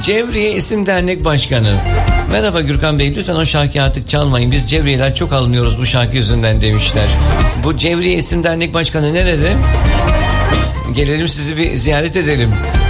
Cevriye İsim Dernek Başkanı. Merhaba Gürkan Bey, lütfen o şarkıyı artık çalmayın. Biz Cevriyeler çok alınıyoruz bu şarkı yüzünden demişler. Bu Cevriye İsim Dernek Başkanı nerede? Gelelim sizi bir ziyaret edelim.